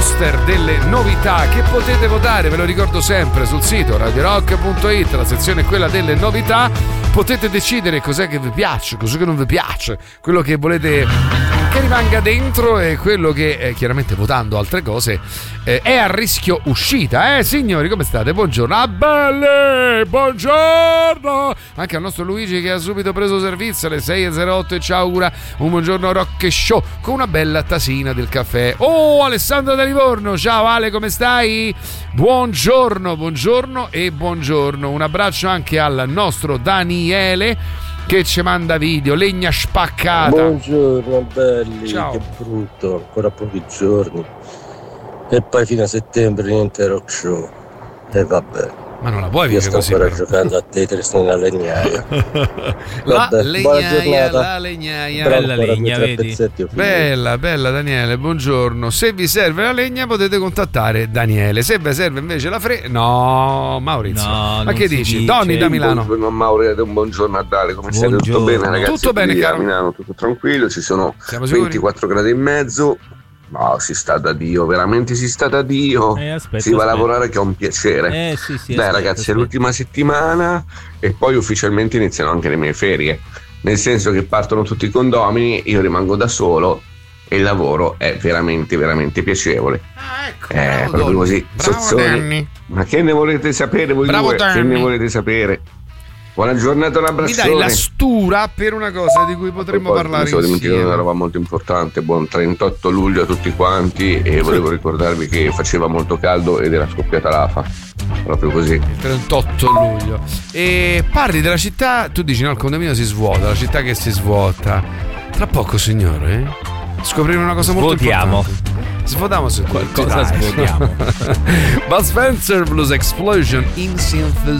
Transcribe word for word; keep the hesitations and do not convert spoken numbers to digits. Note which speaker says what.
Speaker 1: poster delle novità che potete votare, ve lo ricordo sempre, sul sito radio rock punto it, la sezione è quella delle novità. Potete decidere cos'è che vi piace, cos'è che non vi piace, quello che volete che rimanga dentro e quello che, eh, chiaramente votando altre cose, eh, è a rischio uscita. Eh signori, come state? Buongiorno. Ah belle, buongiorno anche al nostro Luigi che ha subito preso servizio alle sei e zero otto e ci augura un buongiorno rock show con una bella tasina del caffè. Oh, Alessandro da Livorno, ciao Ale, come stai? Buongiorno, buongiorno e buongiorno. Un abbraccio anche al nostro Daniele che ci manda video, legna spaccata.
Speaker 2: Buongiorno belli.
Speaker 1: Ciao.
Speaker 2: Che brutto, ancora pochi giorni e poi fino a settembre niente rock show. E vabbè,
Speaker 1: ma non la puoi
Speaker 2: io
Speaker 1: vivere
Speaker 2: sto
Speaker 1: così
Speaker 2: ancora
Speaker 1: però.
Speaker 2: giocando a Tetris nella legnaia.
Speaker 1: La
Speaker 2: Vabbè, buona
Speaker 1: legnaia,
Speaker 2: giornata.
Speaker 1: la legnaia.
Speaker 2: Però
Speaker 3: Bella
Speaker 2: ancora
Speaker 3: legna,
Speaker 2: due, tre
Speaker 3: vedi?
Speaker 2: pezzetti ho finito.
Speaker 1: Bella, bella Daniele, buongiorno. Se vi serve la legna potete contattare Daniele. Se vi serve invece la fre... No, Maurizio.
Speaker 3: No,
Speaker 1: ma
Speaker 3: non
Speaker 1: che
Speaker 3: si
Speaker 1: dici?
Speaker 3: dice.
Speaker 1: Donny da Milano.
Speaker 4: Buongiorno a Mauro e un buongiorno a Dale, come siete? Tutto
Speaker 3: Buongiorno.
Speaker 4: bene ragazzi?
Speaker 1: Tutto bene,
Speaker 4: Qui
Speaker 1: caro.
Speaker 4: a Milano tutto tranquillo, ci sono
Speaker 1: Siamo sicuri?
Speaker 4: ventiquattro gradi e mezzo. No, si sta da Dio, veramente si sta da Dio.
Speaker 3: Eh, aspetta,
Speaker 4: si va a
Speaker 3: aspetta.
Speaker 4: lavorare che è un piacere.
Speaker 3: Eh sì, sì.
Speaker 4: Beh
Speaker 3: aspetta,
Speaker 4: ragazzi,
Speaker 3: aspetta.
Speaker 4: è l'ultima settimana e poi ufficialmente iniziano anche le mie ferie. Nel senso che partono tutti i condomini, io rimango da solo e il lavoro è veramente, veramente piacevole.
Speaker 1: Ah, ecco,
Speaker 4: Eh,
Speaker 1: bravo
Speaker 4: proprio
Speaker 1: Donny.
Speaker 4: così.
Speaker 1: Bravo
Speaker 4: Sozzoni.
Speaker 1: Danny.
Speaker 4: Ma che ne volete sapere voi
Speaker 1: Bravo
Speaker 4: due? Che
Speaker 1: Danny.
Speaker 4: ne volete sapere? Buona giornata, un
Speaker 1: Mi
Speaker 4: abbraccione.
Speaker 1: dai la stura per una cosa di cui potremmo
Speaker 4: Poi,
Speaker 1: parlare
Speaker 4: mi stavo dimenticando una
Speaker 1: insieme.
Speaker 4: roba molto importante. Buon trentotto luglio a tutti quanti e volevo ricordarvi che faceva molto caldo ed era scoppiata l'afa. Proprio così.
Speaker 1: Il trentotto luglio. E parli della città, tu dici no, il condominio si svuota, la città che si svuota. Tra poco, signore, eh? Scopriremo una cosa molto
Speaker 3: Svuotiamo.
Speaker 1: importante. Svuotiamo su
Speaker 3: Qualcosa
Speaker 1: Dai.
Speaker 3: svuotiamo.
Speaker 1: Bud Spencer Blues Explosion in Synth